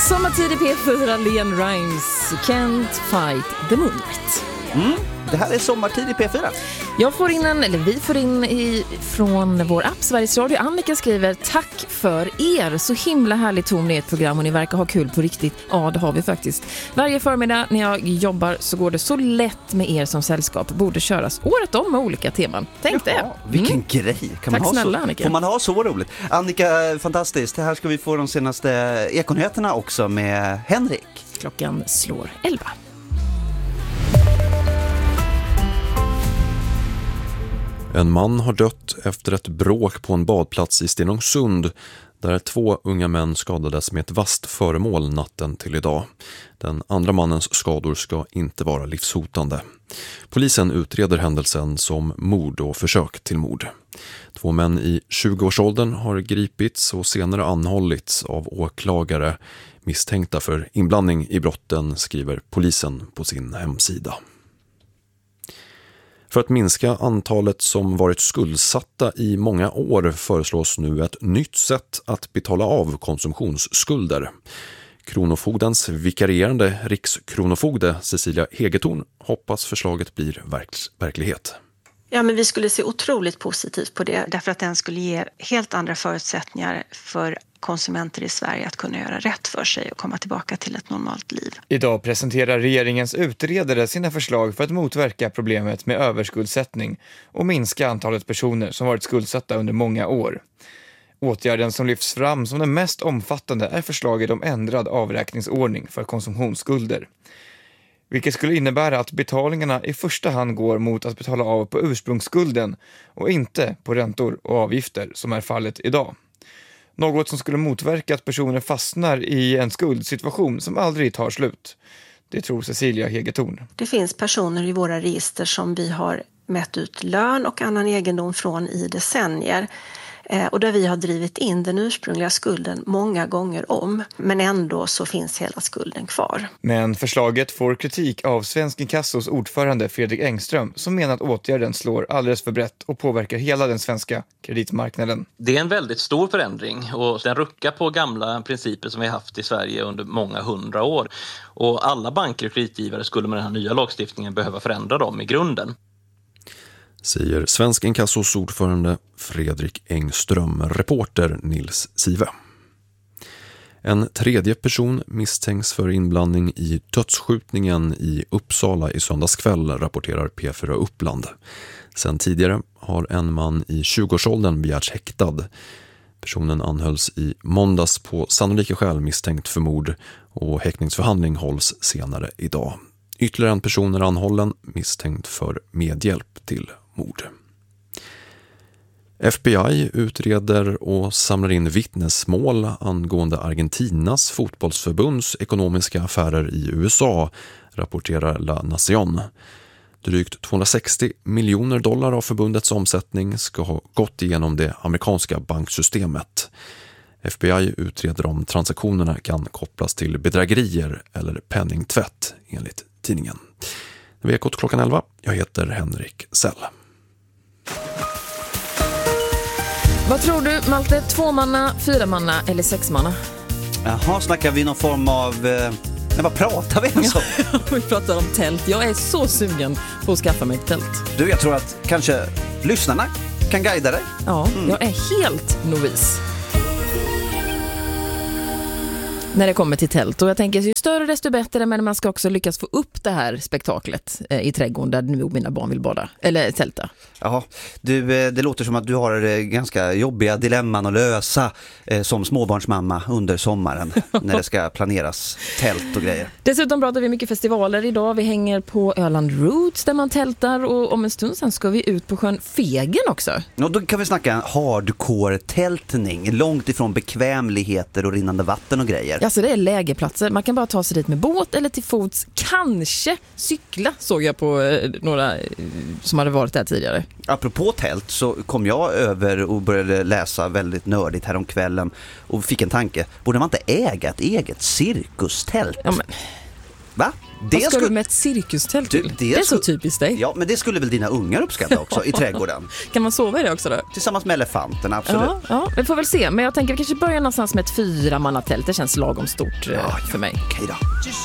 Sommartid i P4, Leanne Rimes, Can't Fight the Moonlight. Det här är Sommartid i P4. Vi får in från vår app Sveriges Radio. Annika skriver: tack för er, så himla härlig ton i ert program och ni verkar ha kul på riktigt. Ja, det har vi faktiskt. Varje förmiddag när jag jobbar så går det så lätt med er som sällskap. Borde köras året om med olika teman. Tänk det. Vilken grej. Tack snälla, Annika. Får man ha så roligt? Annika, fantastiskt. Det här ska vi få de senaste Ekonyheterna också med Henrik. Klockan slår 11. En man har dött efter ett bråk på en badplats i Stenungsund där 2 unga män skadades med ett vasst föremål natten till idag. Den andra mannens skador ska inte vara livshotande. Polisen utreder händelsen som mord och försök till mord. 2 män i 20-årsåldern har gripits och senare anhållits av åklagare misstänkta för inblandning i brotten, skriver polisen på sin hemsida. För att minska antalet som varit skuldsatta i många år föreslås nu ett nytt sätt att betala av konsumtionsskulder. Kronofogdens vikarierande rikskronofogde Cecilia Hegetorn hoppas förslaget blir verklighet. Ja, men vi skulle se otroligt positivt på det, därför att den skulle ge helt andra förutsättningar för konsumenter i Sverige att kunna göra rätt för sig och komma tillbaka till ett normalt liv. Idag presenterar regeringens utredare sina förslag för att motverka problemet med överskuldsättning och minska antalet personer som varit skuldsatta under många år. Åtgärden som lyfts fram som den mest omfattande är förslaget om ändrad avräkningsordning för konsumtionsskulder. Vilket skulle innebära att betalningarna i första hand går mot att betala av på ursprungsskulden och inte på räntor och avgifter som är fallet idag. Något som skulle motverka att personer fastnar i en skuldsituation som aldrig tar slut. Det tror Cecilia Hegetorn. Det finns personer i våra register som vi har mätt ut lön och annan egendom från i decennier. Och där vi har drivit in den ursprungliga skulden många gånger om. Men ändå så finns hela skulden kvar. Men förslaget får kritik av Svensk Inkassos ordförande Fredrik Engström, som menar att åtgärden slår alldeles för brett och påverkar hela den svenska kreditmarknaden. Det är en väldigt stor förändring och den ruckar på gamla principer som vi har haft i Sverige under många 100 år. Och alla banker och kreditgivare skulle med den här nya lagstiftningen behöva förändra dem i grunden. Säger Svensk Inkassos ordförande Fredrik Engström, reporter Nils Sive. En tredje person misstänks för inblandning i dödsskjutningen i Uppsala i söndagskväll, rapporterar P4 Uppland. Sen tidigare har en man i 20-årsåldern begärts häktad. Personen anhölls i måndags på sannolika skäl misstänkt för mord och häktningsförhandling hålls senare idag. Ytterligare en person är anhållen misstänkt för medhjälp till mord. FBI utreder och samlar in vittnesmål angående Argentinas fotbollsförbunds ekonomiska affärer i USA, rapporterar La Nación. Drygt $260 miljoner av förbundets omsättning ska ha gått igenom det amerikanska banksystemet. FBI utreder om transaktionerna kan kopplas till bedrägerier eller penningtvätt, enligt tidningen. Vi är kort klockan 11. Jag heter Henrik Sell. Vad tror du, Malte? 2-manna, 4-manna eller 6-manna? Jaha, snackar vi någon form av... vad pratar vi ens om? Vi pratar om tält. Jag är så sugen på att skaffa mig ett tält. Du, jag tror att kanske lyssnarna kan guida dig. Ja, jag är helt novis när det kommer till tält. Och jag tänker, ju större desto bättre, men man ska också lyckas få upp det här spektaklet i trädgården där nu mina barn vill bada, eller tälta. Jaha, det låter som att du har ganska jobbiga dilemman att lösa som småbarnsmamma under sommaren när det ska planeras tält och grejer. Dessutom pratar vi mycket festivaler idag. Vi hänger på Öland Roots där man tältar, och om en stund sen ska vi ut på sjön Fegen också. Ja, då kan vi snacka hardcore-tältning, långt ifrån bekvämligheter och rinnande vatten och grejer. Alltså det är lägerplatser. Man kan bara ta sig dit med båt eller till fots. Kanske cykla, såg jag på några som hade varit där tidigare. Apropå tält så kom jag över och började läsa väldigt nördigt här om kvällen och fick en tanke. Borde man inte äga ett eget cirkustält? Ja, men Va? Vad ska du med ett cirkustält till? Det är så typiskt dig. Ja, men det skulle väl dina ungar uppskatta också i trädgården. Kan man sova i det också då? Tillsammans med elefanterna, absolut. Ja, vi får väl se. Men jag tänker kanske börja någonstans med ett 4-mannatält. Det känns lagom stort för mig. Okej då.